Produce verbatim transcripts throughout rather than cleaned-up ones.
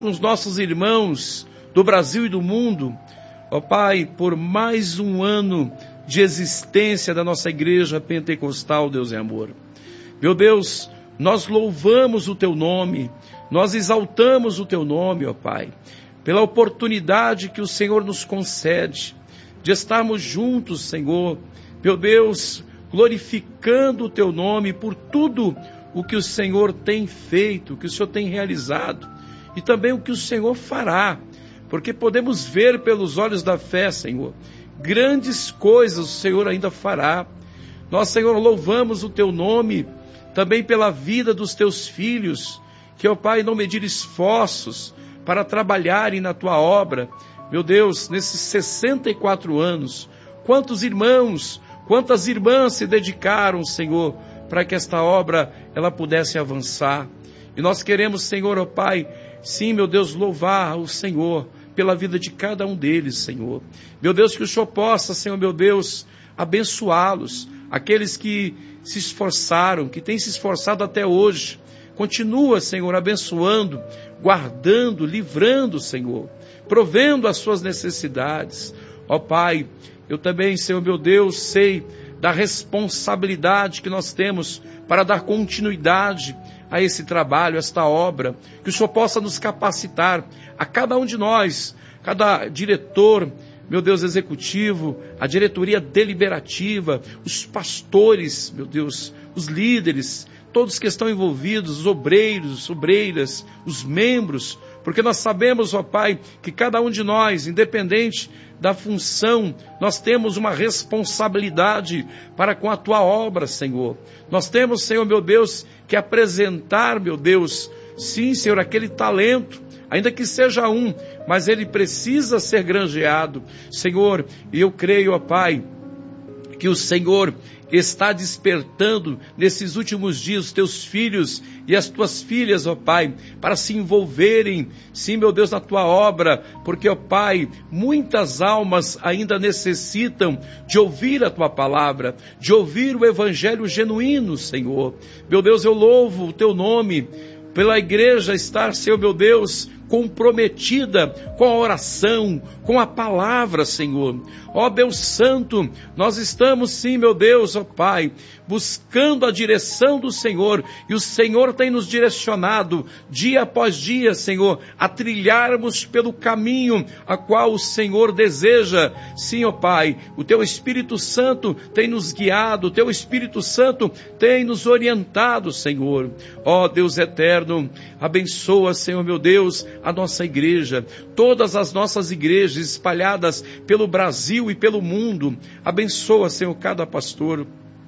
os nossos irmãos do Brasil e do mundo, ó Pai, por mais um ano de existência da nossa igreja pentecostal, Deus é amor. Meu Deus, nós louvamos o Teu nome, nós exaltamos o Teu nome, ó Pai, pela oportunidade que o Senhor nos concede de estarmos juntos, Senhor, meu Deus, glorificando o Teu nome por tudo o que o Senhor tem feito, o que o Senhor tem realizado, e também o que o Senhor fará, porque podemos ver pelos olhos da fé, Senhor, grandes coisas o Senhor ainda fará. Nós, Senhor, louvamos o Teu nome, também pela vida dos Teus filhos, que, ó Pai, não medir esforços para trabalharem na Tua obra. Meu Deus, nesses sessenta e quatro anos, quantos irmãos, quantas irmãs se dedicaram, Senhor, para que esta obra ela pudesse avançar. E nós queremos, Senhor, ó Pai, sim, meu Deus, louvar o Senhor pela vida de cada um deles, Senhor. Meu Deus, que o Senhor possa, Senhor, meu Deus, abençoá-los, aqueles que se esforçaram, que têm se esforçado até hoje. Continua, Senhor, abençoando, guardando, livrando, Senhor, provendo as suas necessidades. Ó Pai, eu também, Senhor, meu Deus, sei da responsabilidade que nós temos para dar continuidade a esse trabalho, a esta obra, que o Senhor possa nos capacitar, a cada um de nós, cada diretor, meu Deus, executivo, a diretoria deliberativa, os pastores, meu Deus, os líderes, todos que estão envolvidos, os obreiros, obreiras, os membros, porque nós sabemos, ó Pai, que cada um de nós, independente da função, nós temos uma responsabilidade para com a Tua obra, Senhor. Nós temos, Senhor, meu Deus, que apresentar, meu Deus, sim, Senhor, aquele talento, ainda que seja um, mas ele precisa ser granjeado, Senhor, e eu creio, ó Pai, que o Senhor está despertando nesses últimos dias os Teus filhos e as Tuas filhas, ó Pai, para se envolverem, sim, meu Deus, na Tua obra, porque, ó Pai, muitas almas ainda necessitam de ouvir a Tua palavra, de ouvir o Evangelho genuíno, Senhor. Meu Deus, eu louvo o Teu nome, pela igreja estar, Senhor, meu Deus, comprometida com a oração, com a palavra, Senhor. Ó Deus Santo, nós estamos sim, meu Deus, ó Pai, buscando a direção do Senhor, e o Senhor tem nos direcionado, dia após dia, Senhor, a trilharmos pelo caminho a qual o Senhor deseja. Sim, ó Pai, o Teu Espírito Santo tem nos guiado, o Teu Espírito Santo tem nos orientado, Senhor. Ó Deus eterno, abençoa, Senhor, meu Deus, a nossa igreja, todas as nossas igrejas espalhadas pelo Brasil e pelo mundo. Abençoa, Senhor, cada pastor,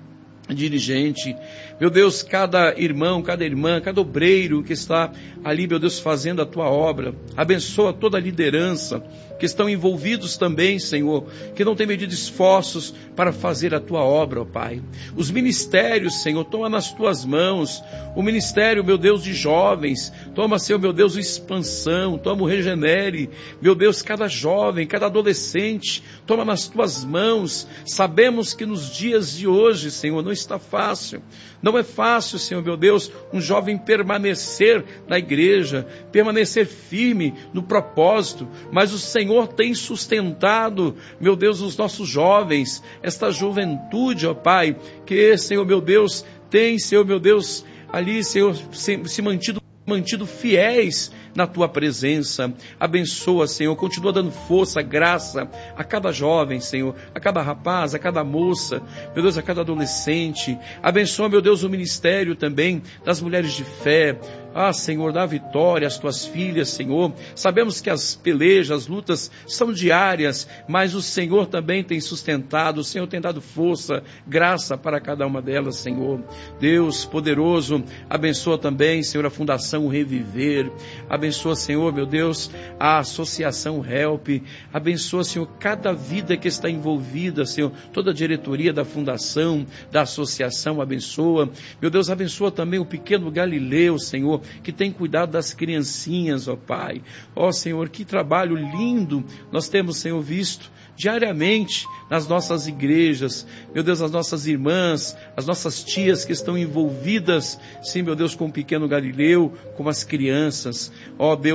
dirigente, meu Deus, cada irmão, cada irmã, cada obreiro que está ali, meu Deus, fazendo a Tua obra. Abençoa toda a liderança que estão envolvidos também, Senhor, que não tem medido esforços para fazer a Tua obra, ó Pai. Os ministérios, Senhor, toma nas Tuas mãos, o ministério, meu Deus, de jovens, toma, Senhor, meu Deus, o Expansão, toma o Regenere, meu Deus, cada jovem, cada adolescente, toma nas Tuas mãos. Sabemos que nos dias de hoje, Senhor, não está fácil, não é fácil, Senhor, meu Deus, um jovem permanecer na igreja, permanecer firme no propósito, mas o Senhor tem sustentado, meu Deus, os nossos jovens, esta juventude, ó Pai, que, Senhor, meu Deus, tem, Senhor, meu Deus, ali, Senhor, se, se mantido, mantido fiéis na Tua presença. Abençoa, Senhor, continua dando força, graça a cada jovem, Senhor, a cada rapaz, a cada moça, meu Deus, a cada adolescente. Abençoa, meu Deus, o ministério também das mulheres de fé. Ah, Senhor, dá vitória às Tuas filhas, Senhor. Sabemos que as pelejas, as lutas são diárias, mas o Senhor também tem sustentado, o Senhor tem dado força, graça para cada uma delas, Senhor. Deus poderoso, abençoa também, Senhor, a Fundação Reviver. Abençoa, Senhor, meu Deus, a Associação Help. Abençoa, Senhor, cada vida que está envolvida, Senhor, toda a diretoria da Fundação, da Associação, abençoa. Meu Deus, abençoa também o pequeno Galileu, Senhor, que tem cuidado das criancinhas, ó Pai. Ó Senhor, que trabalho lindo nós temos, Senhor, visto diariamente nas nossas igrejas. Meu Deus, as nossas irmãs, as nossas tias que estão envolvidas, sim, meu Deus, com o pequeno Galileu, com as crianças. Ó Deus,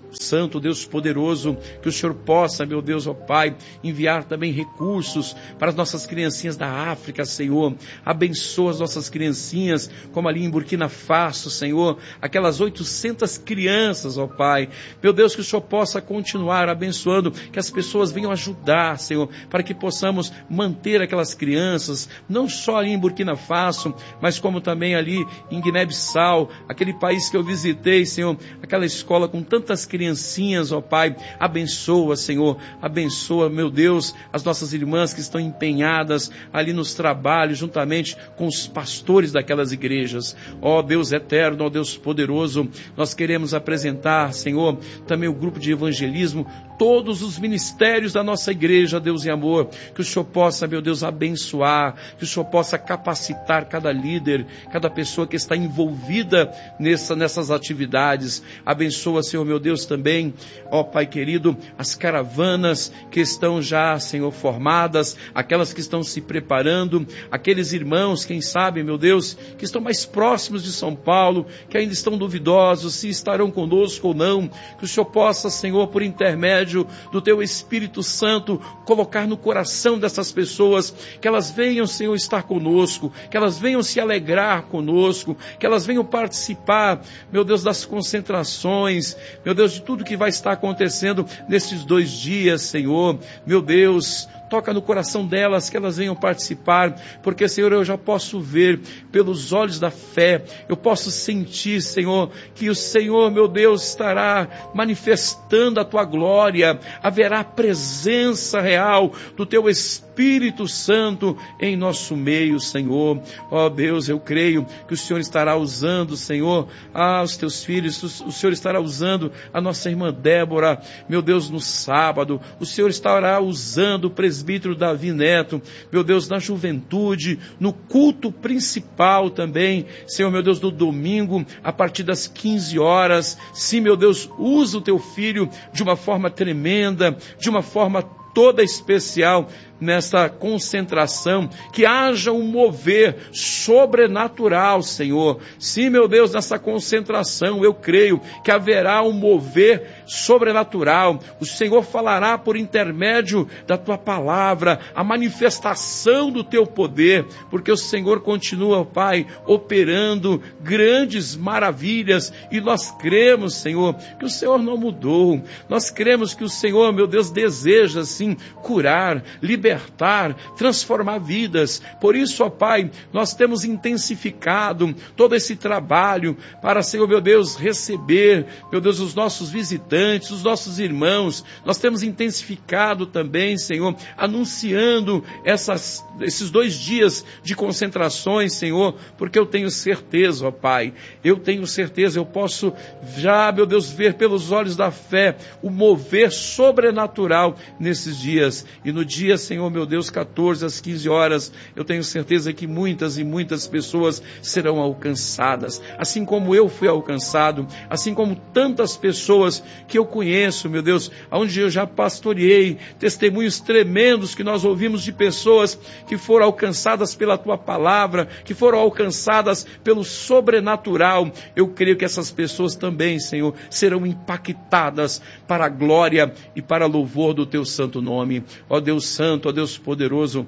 Santo, Deus poderoso, que o Senhor possa, meu Deus, ó Pai, enviar também recursos para as nossas criancinhas da África, Senhor. Abençoa as nossas criancinhas, como ali em Burkina Faço, Senhor, aquelas oitocentas crianças, ó Pai. Meu Deus, que o Senhor possa continuar abençoando, que as pessoas venham ajudar, Senhor, para que possamos manter aquelas crianças, não só ali em Burkina Faso, mas como também ali em Guiné-Bissau, aquele país que eu visitei, Senhor, aquela escola com tantas crianças, criancinhas, ó Pai, abençoa, Senhor, abençoa, meu Deus, as nossas irmãs que estão empenhadas ali nos trabalhos, juntamente com os pastores daquelas igrejas. Ó Deus eterno, ó Deus poderoso, nós queremos apresentar, Senhor, também o grupo de evangelismo, todos os ministérios da nossa igreja, Deus e amor, que o Senhor possa, meu Deus, abençoar, que o Senhor possa capacitar cada líder, cada pessoa que está envolvida nessa, nessas atividades. Abençoa, Senhor, meu Deus, também, ó Pai querido, as caravanas que estão já, Senhor, formadas, aquelas que estão se preparando, aqueles irmãos, quem sabe, meu Deus, que estão mais próximos de São Paulo, que ainda estão duvidosos se estarão conosco ou não, que o Senhor possa, Senhor, por intermédio do Teu Espírito Santo, colocar no coração dessas pessoas, que elas venham, Senhor, estar conosco, que elas venham se alegrar conosco, que elas venham participar, meu Deus, das concentrações, meu Deus, de tudo que vai estar acontecendo nesses dois dias, Senhor. Meu Deus, toca no coração delas, que elas venham participar, porque, Senhor, eu já posso ver pelos olhos da fé, eu posso sentir, Senhor, que o Senhor, meu Deus, estará manifestando a Tua glória, haverá presença real do Teu Espírito Santo em nosso meio, Senhor. Ó Deus, eu creio que o Senhor estará usando, Senhor, ah, os Teus filhos, o Senhor estará usando a nossa irmã Débora, meu Deus, no sábado, o Senhor estará usando o presbítero presbítero Davi Neto, meu Deus, na juventude, no culto principal também, Senhor, meu Deus, no domingo, a partir das quinze horas, sim, meu Deus, usa o Teu Filho de uma forma tremenda, de uma forma toda especial, nessa concentração, que haja um mover sobrenatural, Senhor. Sim, meu Deus, nessa concentração, eu creio que haverá um mover sobrenatural. O Senhor falará por intermédio da Tua palavra, a manifestação do Teu poder, porque o Senhor continua, Pai, operando grandes maravilhas, e nós cremos, Senhor, que o Senhor não mudou. Nós cremos que o Senhor, meu Deus, deseja, sim, curar, libertar, libertar, transformar vidas. Por isso, ó Pai, nós temos intensificado todo esse trabalho para, Senhor, meu Deus, receber, meu Deus, os nossos visitantes, os nossos irmãos. Nós temos intensificado também, Senhor, anunciando essas, esses dois dias de concentrações, Senhor, porque eu tenho certeza, ó Pai, eu tenho certeza, eu posso já, meu Deus, ver pelos olhos da fé o mover sobrenatural nesses dias. E no dia, Senhor, meu Deus, quatorze às quinze horas, eu tenho certeza que muitas e muitas pessoas serão alcançadas, assim como eu fui alcançado, assim como tantas pessoas que eu conheço, meu Deus, onde eu já pastoreei, testemunhos tremendos que nós ouvimos de pessoas que foram alcançadas pela Tua palavra, que foram alcançadas pelo sobrenatural. Eu creio que essas pessoas também, Senhor, serão impactadas para a glória e para louvor do Teu santo nome. Ó Deus santo, ó Deus poderoso,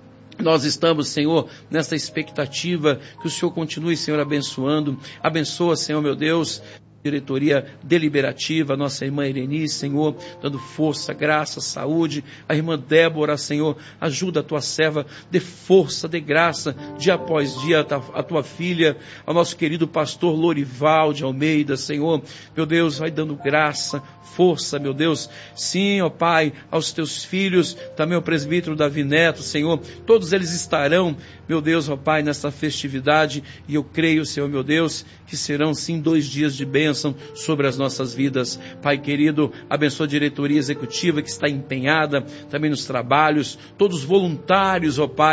nós estamos, Senhor, nessa expectativa que o Senhor continue, Senhor, abençoando. Abençoa, Senhor, meu Deus, diretoria deliberativa, nossa irmã Irenice, Senhor, dando força, graça, saúde, a irmã Débora, Senhor, ajuda a Tua serva, dê força, dê graça, dia após dia, a Tua filha, ao nosso querido pastor Lorival de Almeida, Senhor, meu Deus, vai dando graça, força, meu Deus, sim, ó Pai, aos Teus filhos, também ao presbítero Davi Neto, Senhor, todos eles estarão, meu Deus, ó Pai, nesta festividade, e eu creio, Senhor, meu Deus, que serão sim dois dias de bênção sobre as nossas vidas. Pai querido, abençoa a diretoria executiva que está empenhada também nos trabalhos, todos os voluntários, ó Pai,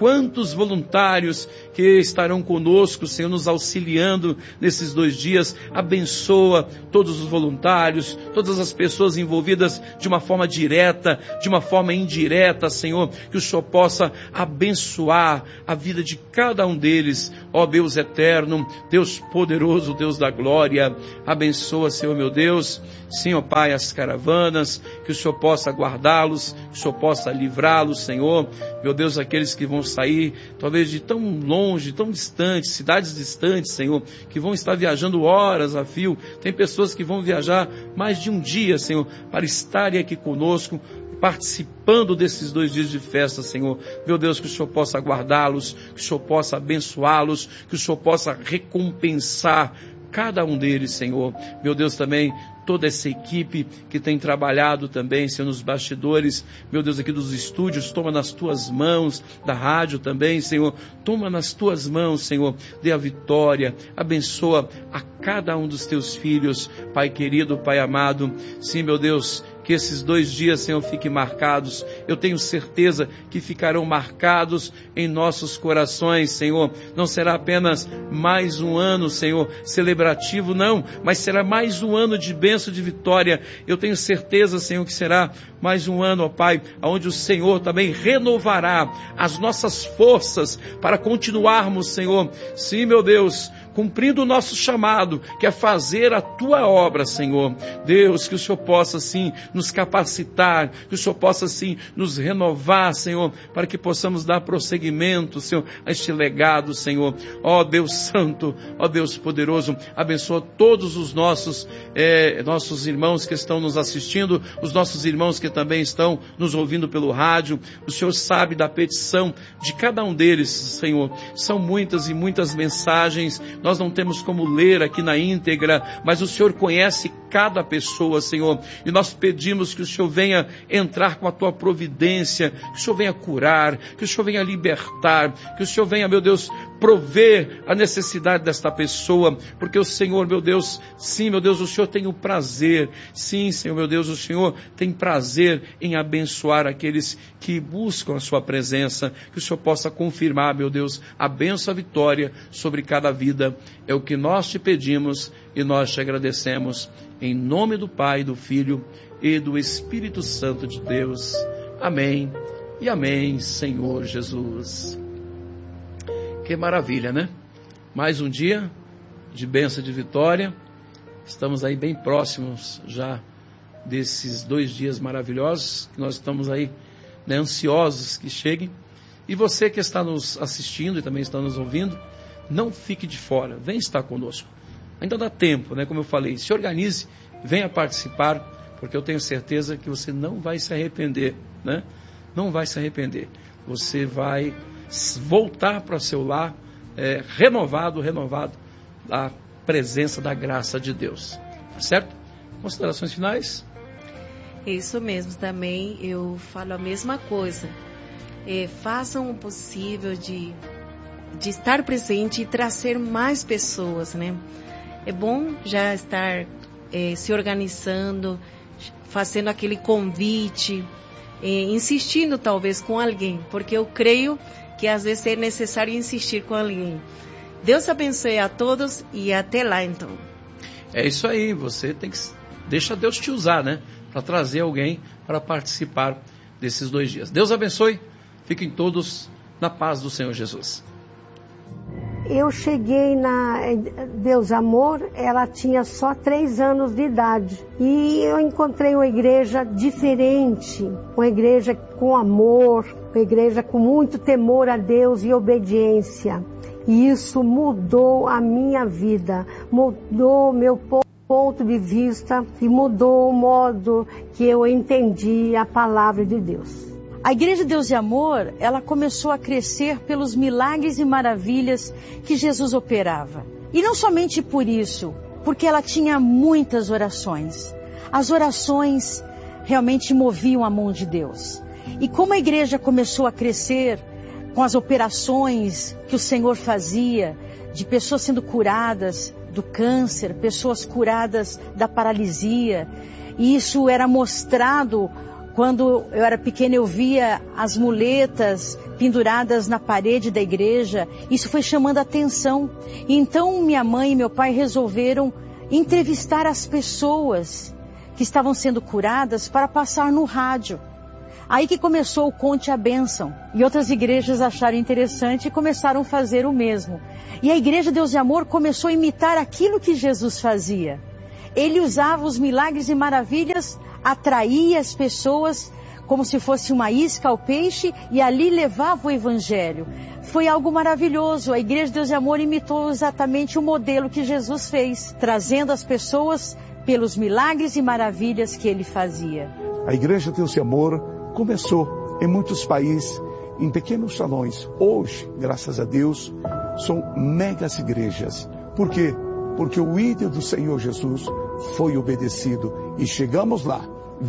quantos voluntários que estarão conosco, Senhor, nos auxiliando nesses dois dias. Abençoa todos os voluntários, todas as pessoas envolvidas de uma forma direta, de uma forma indireta, Senhor, que o Senhor possa abençoar a vida de cada um deles. Ó Deus eterno, Deus poderoso, Deus da glória, abençoa, Senhor meu Deus, sim, ó Pai, as caravanas, que o Senhor possa guardá-los, que o Senhor possa livrá-los, Senhor, meu Deus, aqueles que vão sair, talvez de tão longe, tão distante, cidades distantes, Senhor, que vão estar viajando horas a fio, tem pessoas que vão viajar mais de um dia, Senhor, para estarem aqui conosco, participando desses dois dias de festa, Senhor. Meu Deus, que o Senhor possa guardá-los, que o Senhor possa abençoá-los, que o Senhor possa recompensar cada um deles, Senhor. Meu Deus, também toda essa equipe que tem trabalhado também, Senhor, nos bastidores, meu Deus, aqui dos estúdios, toma nas tuas mãos, da rádio também, Senhor, toma nas tuas mãos, Senhor, dê a vitória, abençoa a cada um dos teus filhos, Pai querido, Pai amado, sim, meu Deus, que esses dois dias, Senhor, fiquem marcados, eu tenho certeza que ficarão marcados em nossos corações, Senhor, não será apenas mais um ano, Senhor, celebrativo, não, mas será mais um ano de bênção, de vitória. Eu tenho certeza, Senhor, que será mais um ano, ó Pai, onde o Senhor também renovará as nossas forças para continuarmos, Senhor, sim, meu Deus, cumprindo o nosso chamado, que é fazer a Tua obra, Senhor. Deus, que o Senhor possa, sim, nos capacitar, que o Senhor possa, sim, nos renovar, Senhor, para que possamos dar prosseguimento, Senhor, a este legado, Senhor. Ó Deus Santo, ó Deus poderoso, abençoa todos os nossos, eh, nossos irmãos que estão nos assistindo, os nossos irmãos que também estão nos ouvindo pelo rádio. O Senhor sabe da petição de cada um deles, Senhor. São muitas e muitas mensagens, nós não temos como ler aqui na íntegra, mas o Senhor conhece cada pessoa, Senhor, e nós pedimos que o Senhor venha entrar com a Tua providência, que o Senhor venha curar, que o Senhor venha libertar, que o Senhor venha, meu Deus, prover a necessidade desta pessoa, porque o Senhor, meu Deus, sim, meu Deus, o Senhor tem o prazer, sim, Senhor, meu Deus, o Senhor tem prazer em abençoar aqueles que buscam a Sua presença, que o Senhor possa confirmar, meu Deus, a bênção, a vitória sobre cada vida. É o que nós te pedimos e nós te agradecemos, em nome do Pai, do Filho e do Espírito Santo de Deus. Amém e amém, Senhor Jesus. Que maravilha, né? Mais um dia de bênção, de vitória. Estamos aí bem próximos já desses dois dias maravilhosos, que nós estamos aí, né, ansiosos que cheguem. E você que está nos assistindo e também está nos ouvindo, não fique de fora, vem estar conosco. Ainda dá tempo, né? Como eu falei, se organize, venha participar, porque eu tenho certeza que você não vai se arrepender, né? Não vai se arrepender. Você vai voltar para o seu lar é, renovado, renovado da presença da graça de Deus. Tá certo? Considerações finais? Isso mesmo, também eu falo a mesma coisa. É, façam o possível de, de estar presente e trazer mais pessoas, né? É bom já estar é, se organizando, fazendo aquele convite, é, insistindo talvez com alguém, porque eu creio que às vezes é necessário insistir com alguém. Deus abençoe a todos e até lá então. É isso aí, você tem que deixa Deus te usar, né? Para trazer alguém para participar desses dois dias. Deus abençoe, fiquem todos na paz do Senhor Jesus. Eu cheguei na Deus Amor, ela tinha só três anos de idade. E eu encontrei uma igreja diferente, uma igreja com amor, uma igreja com muito temor a Deus e obediência. E isso mudou a minha vida, mudou meu ponto de vista e mudou o modo que eu entendi a palavra de Deus. A Igreja Deus de Amor, ela começou a crescer pelos milagres e maravilhas que Jesus operava. E não somente por isso, porque ela tinha muitas orações. As orações realmente moviam a mão de Deus. E como a igreja começou a crescer com as operações que o Senhor fazia, de pessoas sendo curadas do câncer, pessoas curadas da paralisia, e isso era mostrado Quando eu era pequena, eu via as muletas penduradas na parede da igreja. Isso foi chamando a atenção. Então, minha mãe e meu pai resolveram entrevistar as pessoas que estavam sendo curadas para passar no rádio. Aí que começou o Conte a Bênção. E outras igrejas acharam interessante e começaram a fazer o mesmo. E a Igreja Deus e Amor começou a imitar aquilo que Jesus fazia. Ele usava os milagres e maravilhas, atraía as pessoas como se fosse uma isca ao peixe e ali levava o Evangelho. Foi algo maravilhoso. A Igreja Deus e Amor imitou exatamente o modelo que Jesus fez, trazendo as pessoas pelos milagres e maravilhas que ele fazia. A Igreja Deus e Amor começou em muitos países, em pequenos salões. Hoje, graças a Deus, são megas igrejas. Por quê? Porque o ídolo do Senhor Jesus foi obedecido e chegamos lá.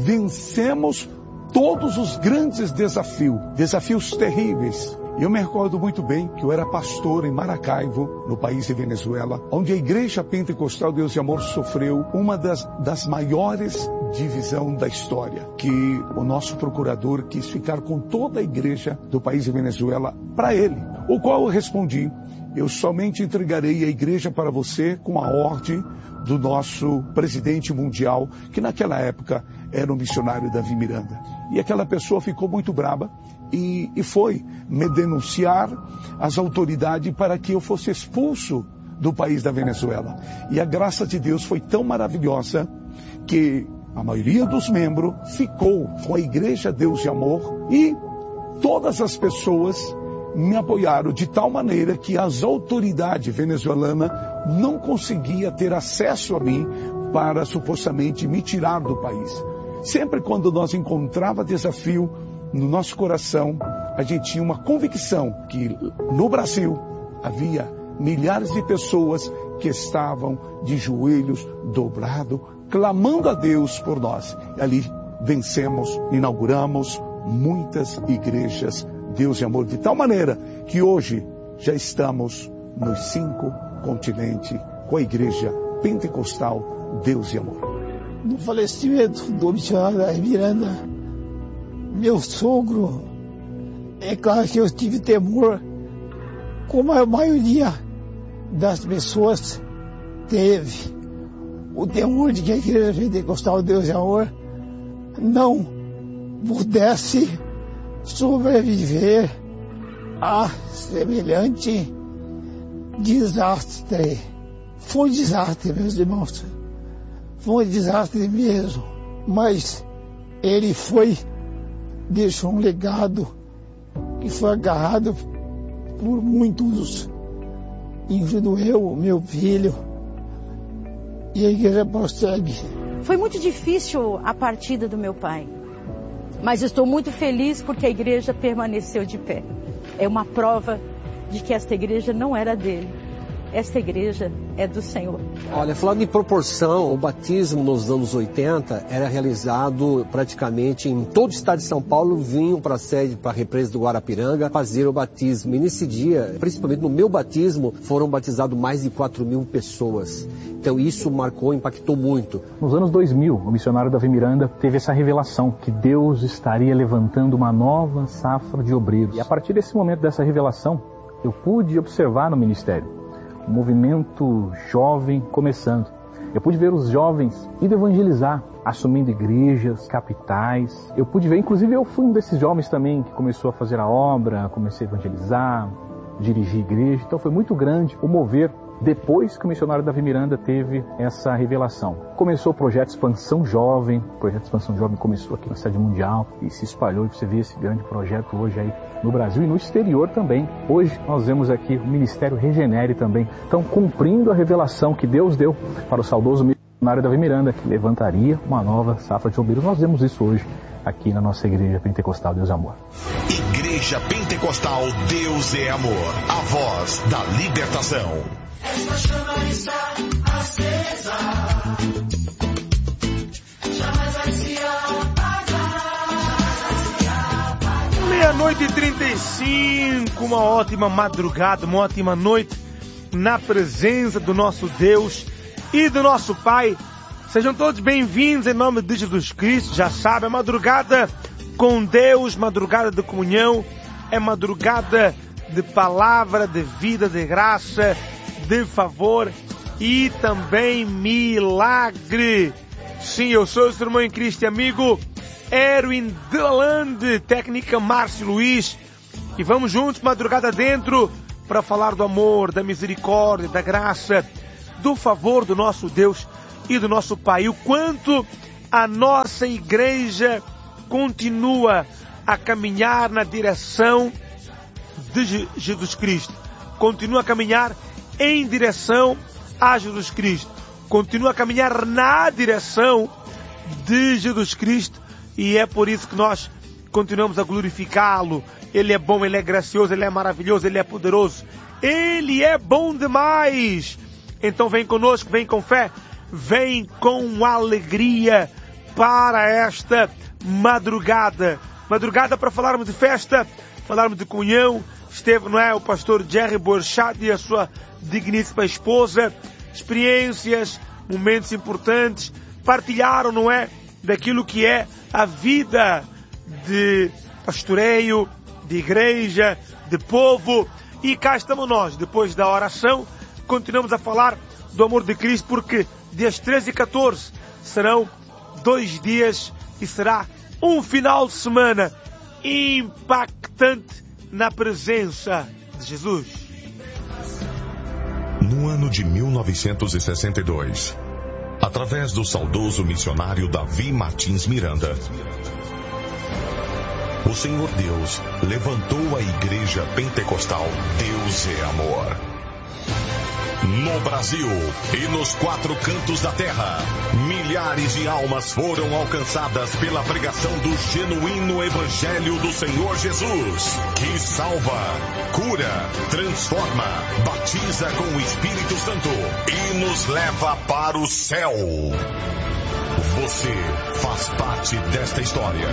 Vencemos todos os grandes desafios, desafios terríveis. Eu me recordo muito bem que eu era pastor em Maracaibo, no país de Venezuela, onde a Igreja Pentecostal Deus e Amor sofreu uma das, das maiores divisões da história, que o nosso procurador quis ficar com toda a igreja do país de Venezuela para ele, o qual eu respondi: eu somente entregarei a igreja para você com a ordem do nosso presidente mundial, que naquela época era o missionário Davi Miranda. E aquela pessoa ficou muito brava e, e foi me denunciar às autoridades para que eu fosse expulso do país da Venezuela. E a graça de Deus foi tão maravilhosa que a maioria dos membros ficou com a Igreja Deus e Amor e todas as pessoas me apoiaram de tal maneira que as autoridades venezuelanas não conseguiam ter acesso a mim para supostamente me tirar do país. Sempre quando nós encontrava desafio no nosso coração, a gente tinha uma convicção que no Brasil havia milhares de pessoas que estavam de joelhos dobrados, clamando a Deus por nós. E ali vencemos, inauguramos muitas igrejas Deus e Amor, de tal maneira que hoje já estamos nos cinco continentes com a Igreja Pentecostal Deus e Amor. No falecimento do missionário Davi Miranda, meu sogro, é claro que eu tive temor, como a maioria das pessoas teve, o temor de que a Igreja Pentecostal Deus e Amor não pudesse sobreviver a semelhante desastre. Foi um desastre, meus irmãos. Foi um desastre mesmo. Mas ele foi, deixou um legado que foi agarrado por muitos, incluindo eu, meu filho, e a igreja prossegue. Foi muito difícil a partida do meu pai. Mas estou muito feliz porque a igreja permaneceu de pé. É uma prova de que esta igreja não era dele. Esta igreja é do Senhor. Olha, falando em proporção, o batismo nos anos oitenta era realizado praticamente em todo o estado de São Paulo, vinham para a sede, para a represa do Guarapiranga, fazer o batismo. E nesse dia, principalmente no meu batismo, foram batizados mais de quatro mil pessoas. Então isso marcou, impactou muito. Nos anos dois mil, o missionário Davi Miranda teve essa revelação que Deus estaria levantando uma nova safra de obreiros. E a partir desse momento, dessa revelação, eu pude observar no ministério um movimento jovem começando. Eu pude ver os jovens indo evangelizar, assumindo igrejas, capitais. Eu pude ver, inclusive eu fui um desses jovens também que começou a fazer a obra, comecei a evangelizar, dirigir igreja. Então foi muito grande o mover depois que o missionário Davi Miranda teve essa revelação. Começou o projeto Expansão Jovem, o projeto Expansão Jovem começou aqui na sede mundial e se espalhou, e você vê esse grande projeto hoje aí no Brasil e no exterior também. Hoje nós vemos aqui o Ministério Regenere também. Então, cumprindo a revelação que Deus deu para o saudoso missionário Davi Miranda, que levantaria uma nova safra de obreiros. Nós vemos isso hoje aqui na nossa Igreja Pentecostal Deus é Amor. Igreja Pentecostal Deus é Amor, a voz da libertação. Esta chama está acesa, jamais vai se apagar. Meia-noite e trinta e cinco, uma ótima madrugada, uma ótima noite na presença do nosso Deus e do nosso Pai. Sejam todos bem-vindos em nome de Jesus Cristo. Já sabe, é madrugada com Deus, madrugada de comunhão, é madrugada de palavra, de vida, de graça, de favor e também milagre. Sim, eu sou o seu irmão em Cristo e amigo Erwin Delalande, técnica Márcio Luiz, e vamos juntos madrugada dentro para falar do amor, da misericórdia, da graça, do favor do nosso Deus e do nosso Pai. O quanto a nossa igreja continua a caminhar na direção de Jesus Cristo, continua a caminhar em direção a Jesus Cristo, continua a caminhar na direção de Jesus Cristo, e é por isso que nós continuamos a glorificá-lo. Ele é bom, Ele é gracioso, Ele é maravilhoso, Ele é poderoso, Ele é bom demais. Então vem conosco, vem com fé, vem com alegria para esta madrugada. Madrugada para falarmos de festa, falarmos de comunhão. Esteve, não é, o pastor Jerry Borchardt e a sua digníssima esposa, experiências, momentos importantes, partilharam, não é, daquilo que é a vida de pastoreio, de igreja, de povo. E cá estamos nós, depois da oração, continuamos a falar do amor de Cristo, porque dias treze e catorze serão dois dias e será um final de semana impactante na presença de Jesus. No ano de mil novecentos e sessenta e dois, através do saudoso missionário Davi Martins Miranda, o Senhor Deus levantou a Igreja Pentecostal Deus é Amor. No Brasil e nos quatro cantos da terra, milhares de almas foram alcançadas pela pregação do genuíno Evangelho do Senhor Jesus, que salva, cura, transforma, batiza com o Espírito Santo e nos leva para o céu. Você faz parte desta história.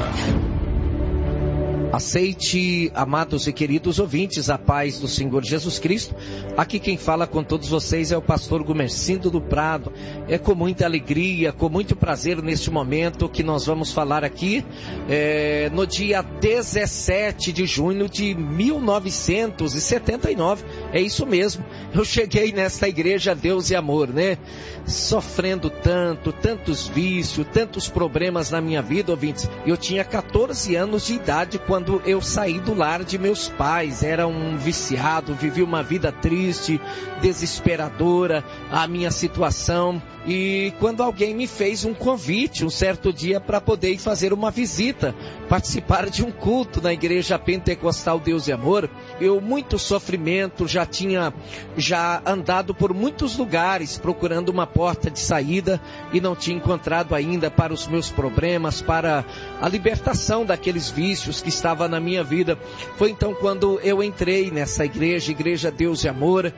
Aceite, amados e queridos ouvintes, a paz do Senhor Jesus Cristo. Aqui quem fala com todos vocês é o pastor Gumercindo do Prado. É com muita alegria, com muito prazer neste momento que nós vamos falar aqui, é, no dia dezessete de junho de mil novecentos e setenta e nove. É isso mesmo, eu cheguei nesta igreja Deus e Amor, né? Sofrendo tanto, tantos vícios, tantos problemas na minha vida, ouvintes. Eu tinha catorze anos de idade quando Quando eu saí do lar de meus pais. Era um viciado, vivi uma vida triste, desesperadora, a minha situação. E quando alguém me fez um convite, um certo dia, para poder ir fazer uma visita, participar de um culto na Igreja Pentecostal Deus e Amor, eu, muito sofrimento, já tinha já andado por muitos lugares procurando uma porta de saída e não tinha encontrado ainda para os meus problemas, para a libertação daqueles vícios que estavam na minha vida. Foi então quando eu entrei nessa igreja, Igreja Deus e Amor,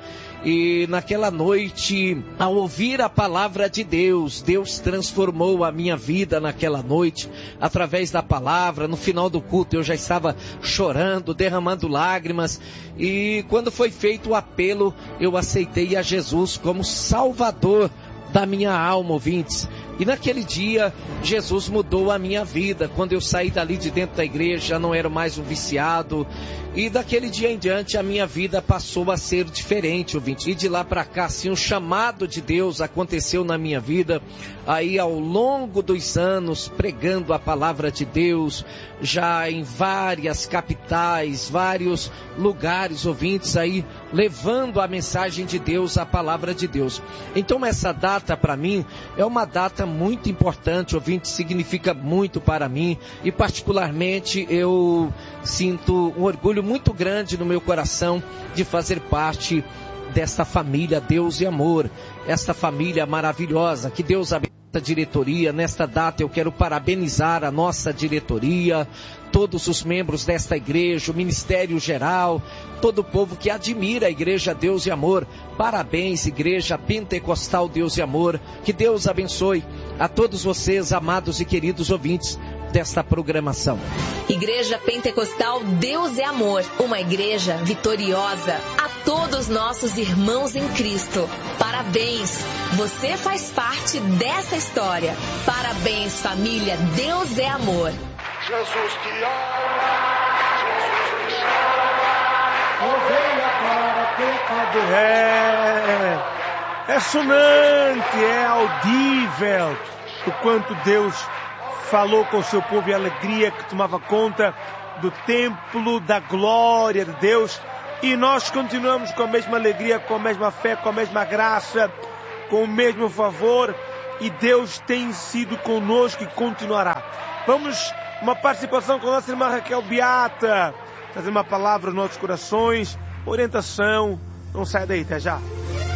e naquela noite, ao ouvir a palavra de Deus, Deus transformou a minha vida naquela noite, através da palavra. No final do culto eu já estava chorando, derramando lágrimas, e quando foi feito o apelo, eu aceitei a Jesus como Salvador da minha alma, ouvintes. E naquele dia, Jesus mudou a minha vida. Quando eu saí dali de dentro da igreja, não era mais um viciado. E daquele dia em diante, a minha vida passou a ser diferente, ouvinte. E de lá para cá, assim, um chamado de Deus aconteceu na minha vida. Aí, ao longo dos anos, pregando a palavra de Deus, já em várias capitais, vários lugares, ouvintes, aí, levando a mensagem de Deus, a palavra de Deus. Então, essa data, para mim, é uma data muito importante, ouvinte, significa muito para mim, e particularmente eu sinto um orgulho muito grande no meu coração de fazer parte desta família Deus e Amor, esta família maravilhosa. Que Deus abençoe a diretoria. Nesta data eu quero parabenizar a nossa diretoria, todos os membros desta igreja, o Ministério Geral, todo o povo que admira a Igreja Deus e Amor. Parabéns, Igreja Pentecostal Deus e Amor. Que Deus abençoe a todos vocês, amados e queridos ouvintes. desta programação. Igreja Pentecostal Deus é Amor, uma igreja vitoriosa. A todos nossos irmãos em Cristo, parabéns! Você faz parte dessa história. Parabéns, família, Deus é Amor. Jesus te ama, Jesus te ama, ovelha para pecador. É, é sonante, é audível o quanto Deus falou com o seu povo e a alegria que tomava conta do templo da glória de Deus. E nós continuamos com a mesma alegria, com a mesma fé, com a mesma graça, com o mesmo favor. E Deus tem sido conosco e continuará. Vamos, uma participação com a nossa irmã Raquel Beata. Trazer uma palavra aos nossos corações, orientação. Não sai daí, até já.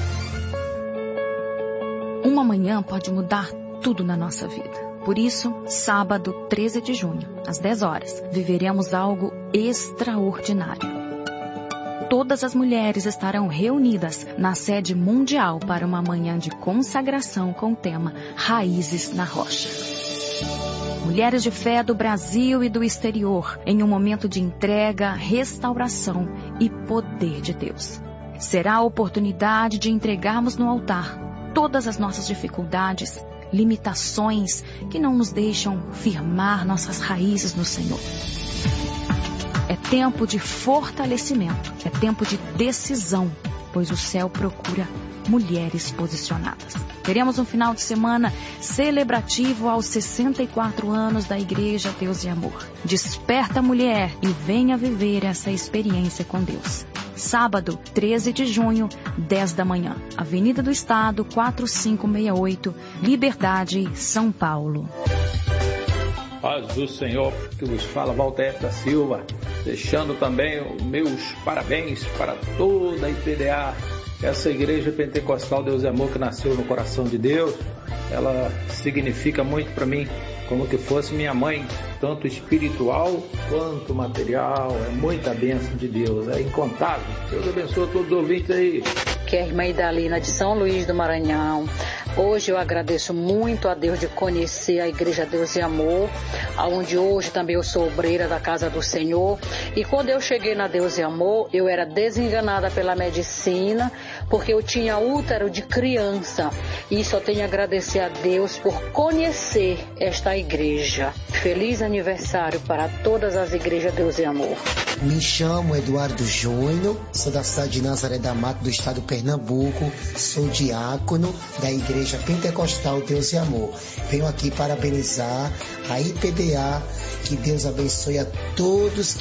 Uma manhã pode mudar tudo na nossa vida. Por isso, sábado, treze de junho, às dez horas, viveremos algo extraordinário. Todas as mulheres estarão reunidas na sede mundial para uma manhã de consagração com o tema Raízes na Rocha. Mulheres de fé do Brasil e do exterior, em um momento de entrega, restauração e poder de Deus. Será a oportunidade de entregarmos no altar todas as nossas dificuldades, limitações que não nos deixam firmar nossas raízes no Senhor. É tempo de fortalecimento, é tempo de decisão, pois o céu procura mulheres posicionadas. Teremos um final de semana celebrativo aos sessenta e quatro anos da Igreja Deus e Amor. Desperta, mulher, e venha viver essa experiência com Deus. Sábado, treze de junho, dez da manhã. Avenida do Estado, quatro cinco seis oito, Liberdade, São Paulo. Paz do Senhor, que vos fala Walter da Silva, deixando também os meus parabéns para toda a I P D A, essa Igreja Pentecostal Deus é Amor que nasceu no coração de Deus. Ela significa muito para mim, como que fosse minha mãe, tanto espiritual quanto material. É muita bênção de Deus, é incontável. Deus abençoe todos os ouvintes aí. Que é a irmã Idalina de São Luís do Maranhão. Hoje eu agradeço muito a Deus de conhecer a Igreja Deus e Amor, onde hoje também eu sou obreira da Casa do Senhor. E quando eu cheguei na Deus e Amor, eu era desenganada pela medicina, porque eu tinha útero de criança. E só tenho a agradecer a Deus por conhecer esta igreja. Feliz aniversário para todas as igrejas Deus e Amor. Me chamo Eduardo Júnior, sou da cidade de Nazaré da Mata, do estado de Pernambuco, sou diácono da Igreja Pentecostal Deus e Amor. Venho aqui parabenizar a I P D A, que Deus abençoe a todos